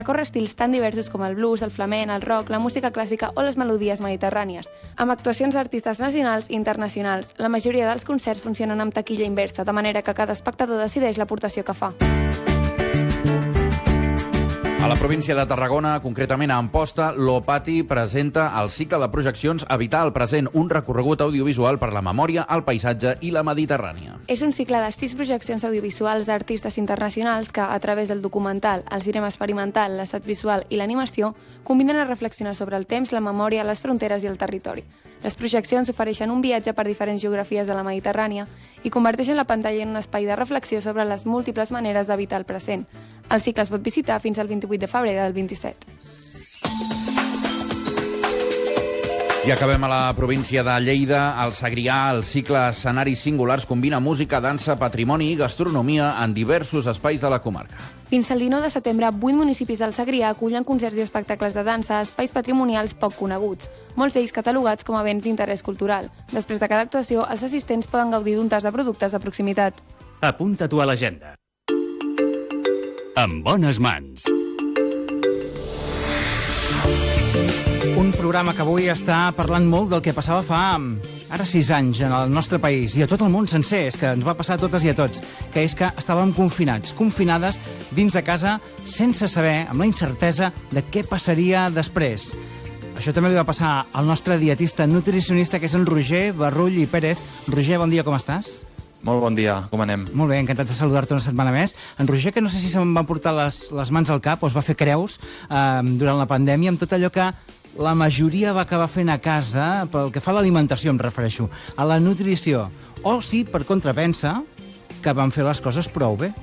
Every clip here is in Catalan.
recorre estils tan diversos com el blues, el flamenc, el rock, la música clàssica o les melodies mediterrànies, amb actuacions d'artistes nacionals i internacionals. La majoria dels concerts funcionen amb taquilla inversa, de manera que cada espectador decideix l'aportació que fa. A la província de Tarragona, concretament a Amposta, l'Opati presenta el cicle de projeccions Habitar el present, un recorregut audiovisual per la memòria, el paisatge i la Mediterrània. És un cicle de 6 projeccions audiovisuals d'artistes internacionals que, a través del documental, el cinema experimental, l'assat visual i l'animació, conviden a reflexionar sobre el temps, la memòria, les fronteres i el territori. Les projeccions ofereixen un viatge per diferents geografies de la Mediterrània i converteixen la pantalla en un espai de reflexió sobre les múltiples maneres d'habitar el present. El cicle es pot visitar fins al 28 de febrer del 27. I acabem a la província de Lleida. Al Segrià, el cicle Escenaris Singulars combina música, dansa, patrimoni i gastronomia en diversos espais de la comarca. Fins al 19 de setembre, 8 municipis del Segrià acullen concerts i espectacles de dansa a espais patrimonials poc coneguts, molts d'ells catalogats com a béns d'interès cultural. Després de cada actuació, els assistents poden gaudir d'un tas de productes de proximitat. Apunta-t'ho a l'agenda. En bones mans. Un programa que avui està parlant molt del que passava fa ara 6 anys en el nostre país i a tot el món sencer, és que ens va passar a totes i a tots, que és que estàvem confinades dins de casa sense saber, amb la incertesa de què passaria després. Això també li va passar al nostre dietista nutricionista, que és en Roger Barrull i Pérez. Roger, bon dia, com estàs? Molt bon dia, com anem? Molt bé, encantats de saludar-te una setmana més. En Roger, que no sé si se'n van portar les mans al cap o es va fer creus durant la pandèmia amb tot allò que la majoria va acabar fent a casa, pel que fa a l'alimentació, em refereixo, a la nutrició. O si, per contra, pensa que van fer les coses prou bé.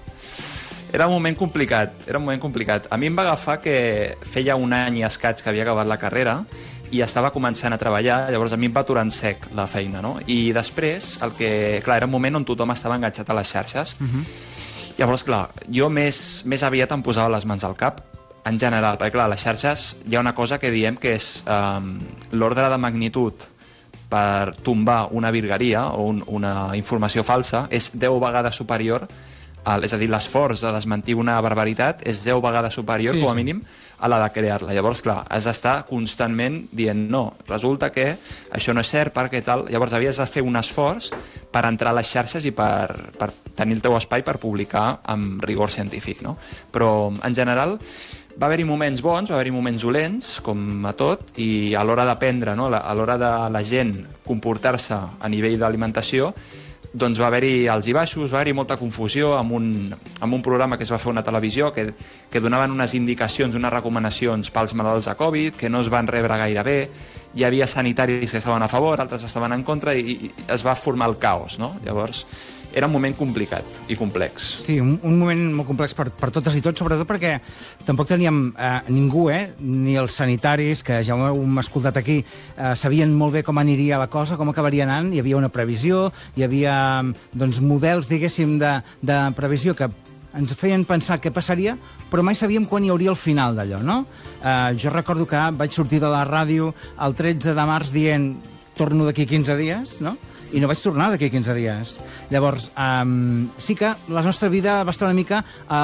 Era un moment complicat, A mi em va agafar que feia un any i escaig que havia acabat la carrera i estava començant a treballar, llavors a mi em va aturar en sec la feina, no? I després, era un moment on tothom estava enganxat a les xarxes. Llavors, clar, jo més aviat em posava les mans al cap, en general, perquè clar, a les xarxes hi ha una cosa que diem que és l'ordre de magnitud per tombar una virgueria o una informació falsa és 10 vegades superior, és a dir, l'esforç de desmentir una barbaritat és 10 vegades superior, com a mínim, a la de crear-la. Llavors, clar, has d'estar constantment dient no, resulta que això no és cert, perquè tal. Llavors havies de fer un esforç per entrar a les xarxes i per tenir el teu espai per publicar amb rigor científic, no? Però, en general, va haver-hi moments bons, va haver-hi moments dolents, com a tot, i a l'hora d'aprendre, no? A l'hora de la gent comportar-se a nivell d'alimentació, doncs va haver-hi alts i baixos, va haver-hi molta confusió amb un programa que es va fer a una televisió que donaven unes indicacions, unes recomanacions pels malalts de Covid, que no es van rebre gaire bé, hi havia sanitaris que estaven a favor, altres estaven en contra, i es va formar el caos, no? Llavors, era un moment complicat i complex. Sí, un moment molt complex per totes i tots, sobretot perquè tampoc teníem ningú, ni els sanitaris, que ja ho hem escoltat aquí, sabien molt bé com aniria la cosa, com acabaria anant, hi havia una previsió, hi havia models, diguéssim, de previsió que ens feien pensar què passaria, però mai sabíem quan hi hauria el final d'allò, no? Jo recordo que vaig sortir de la ràdio el 13 de març dient torno d'aquí 15 dies, no? I no vaig tornar d'aquí 15 dies. Llavors, sí que la nostra vida va estar una mica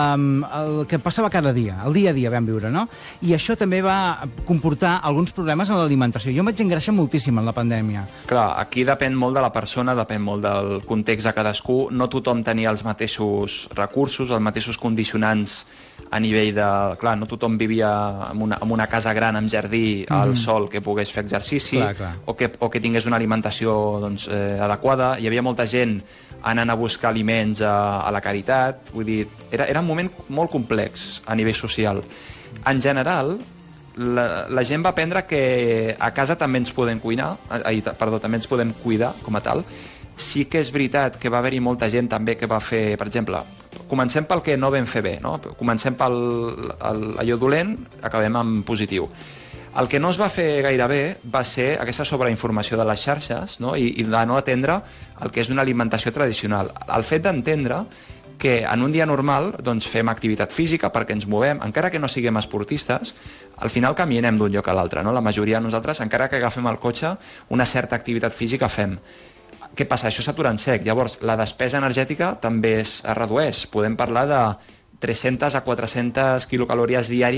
el que passava cada dia, el dia a dia vam viure, no? I això també va comportar alguns problemes en l'alimentació. Jo em vaig engreixar moltíssim en la pandèmia. Clar, aquí depèn molt de la persona, depèn molt del context de cadascú. No tothom tenia els mateixos recursos, els mateixos condicionants a nivell de... Clar, no tothom vivia en una casa gran amb jardí al sol que pogués fer exercici, clar. O que tingués una alimentació adequada. Hi havia molta gent anant a buscar aliments a la caritat. Vull dir, era un moment molt complex a nivell social. En general, la gent va aprendre que a casa també ens podem també ens podem cuidar com a tal. Sí que és veritat que va haver-hi molta gent també que va fer, per exemple, comencem pel que no vam fer bé, no? Comencem per allò dolent, acabem amb positiu. El que no es va fer gaire bé va ser aquesta sobreinformació de les xarxes, no? I de no atendre el que és una alimentació tradicional. El fet d'entendre que en un dia normal doncs, fem activitat física perquè ens movem, encara que no siguem esportistes, al final caminem d'un lloc a l'altre, no? La majoria de nosaltres, encara que agafem el cotxe, una certa activitat física fem. Què passa? Això s'atura en sec. Llavors, la despesa energètica també es redueix. Podem parlar de 300 a 400 quilocalòries diàries